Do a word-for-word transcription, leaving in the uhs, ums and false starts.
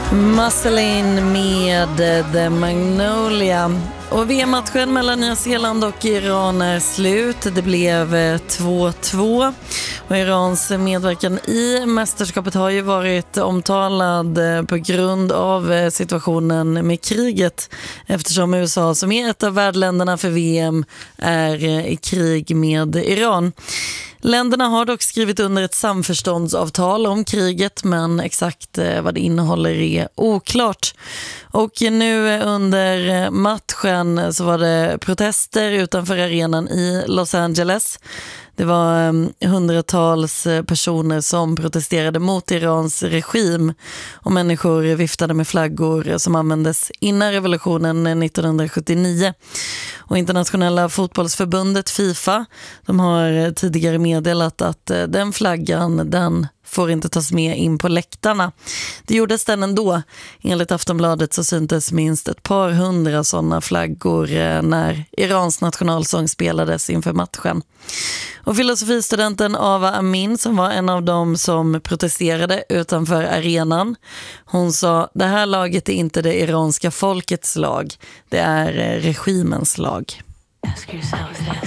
Musselin med The Magnolia. Och V M-matchen mellan Nya Zeeland och Iran är slut. Det blev två två. Och Irans medverkan i mästerskapet har ju varit omtalad på grund av situationen med kriget. Eftersom U S A, som är ett av värdländerna för V M, är i krig med Iran. Länderna har dock skrivit under ett samförståndsavtal om kriget, men exakt vad det innehåller är oklart. Och nu under matchen så var det protester utanför arenan i Los Angeles. Det var hundratals personer som protesterade mot Irans regim, och människor viftade med flaggor som användes innan revolutionen nittonhundrasjuttionio. Och internationella fotbollsförbundet FIFA, de har tidigare meddelat att den flaggan, den får inte tas med in på läktarna. Det gjordes den ändå. Enligt Aftonbladet så syntes minst ett par hundra sådana flaggor när Irans nationalsång spelades inför matchen. Och filosofistudenten Ava Amin, som var en av dem som protesterade utanför arenan, hon sa: det här laget är inte det iranska folkets lag, det är regimens lag. Ask yourself this.